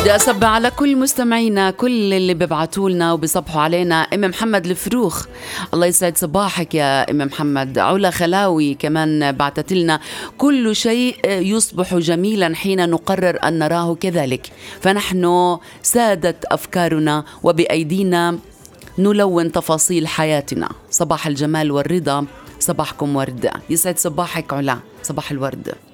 بدي أصب على كل مستمعينا، كل اللي بيبعتوا لنا وبيصبحوا علينا. أم محمد الفروخ، الله يسعد صباحك يا أم محمد. علا خلاوي كمان بعتت لنا: كل شيء يصبح جميلا حين نقرر أن نراه كذلك، فنحن سادة أفكارنا وبأيدينا نلون تفاصيل حياتنا. صباح الجمال والرضا، صباحكم ورد. يسعد صباحك علا، صباح الورد.